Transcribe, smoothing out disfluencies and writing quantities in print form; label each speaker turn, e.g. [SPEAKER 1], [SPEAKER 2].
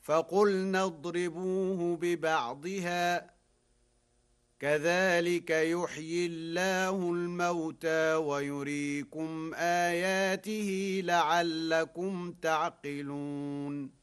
[SPEAKER 1] فقلنا اضربوه ببعضها كذلك يحيي الله الموتى ويريكم آياته لعلكم تعقلون